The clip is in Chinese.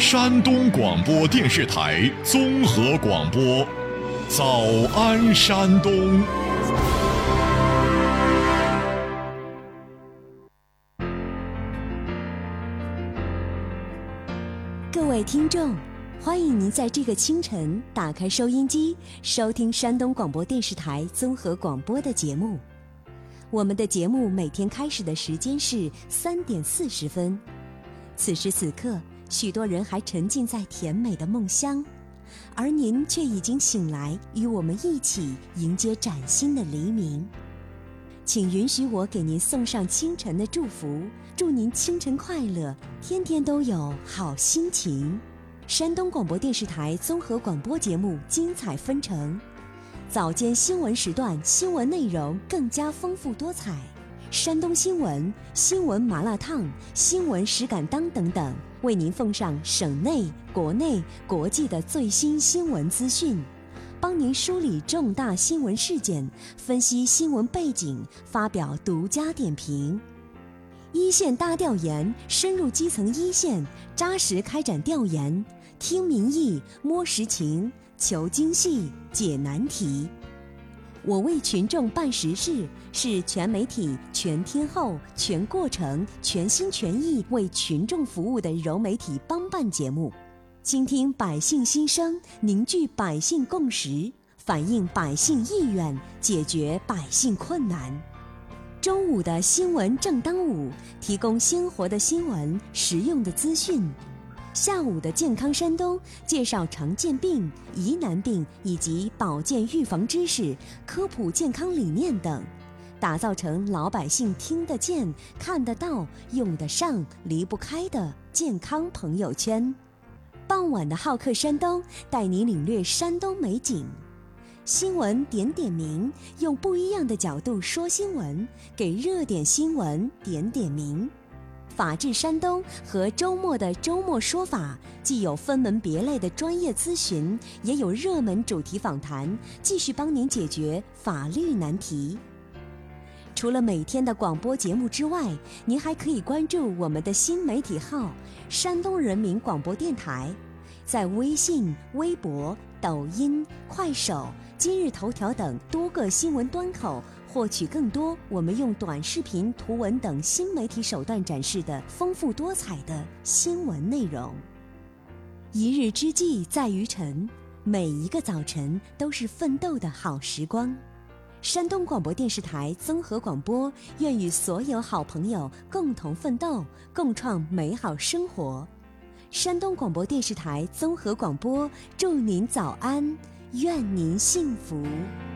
山东广播电视台综合广播，早安山东。 各位听众，欢迎您在这个清晨打开收音机，收听山东广播电视台综合广播的节目。我们的节目每天开始的时间是3点40分。此时此刻，许多人还沉浸在甜美的梦乡，而您却已经醒来，与我们一起迎接崭新的黎明。请允许我给您送上清晨的祝福，祝您清晨快乐，天天都有好心情。山东广播电视台综合广播节目精彩纷呈，早间新闻时段新闻内容更加丰富多彩，山东新闻、新闻麻辣烫、新闻实感当等等，为您奉上省内、国内、国际的最新新闻资讯，帮您梳理重大新闻事件，分析新闻背景，发表独家点评。一线大调研，深入基层一线，扎实开展调研，听民意，摸实情，求精细，解难题。我为群众办实事，是全媒体、全天候、全过程、全心全意为群众服务的柔媒体帮办节目，倾听百姓心声，凝聚百姓共识，反映百姓意愿，解决百姓困难。中午的新闻正当午，提供鲜活的新闻、实用的资讯。下午的健康山东，介绍常见病、疑难病以及保健预防知识、科普健康理念等，打造成老百姓听得见、看得到、用得上、离不开的健康朋友圈。傍晚的好客山东，带你领略山东美景。新闻点点名，用不一样的角度说新闻，给热点新闻点点名。法治山东和周末的周末说法，既有分门别类的专业咨询，也有热门主题访谈，继续帮您解决法律难题。除了每天的广播节目之外，您还可以关注我们的新媒体号山东人民广播电台，在微信、微博、抖音、快手、今日头条等多个新闻端口，获取更多我们用短视频、图文等新媒体手段展示的丰富多彩的新闻内容。一日之计在于晨，每一个早晨都是奋斗的好时光。山东广播电视台综合广播愿与所有好朋友共同奋斗，共创美好生活。山东广播电视台综合广播祝您早安，愿您幸福。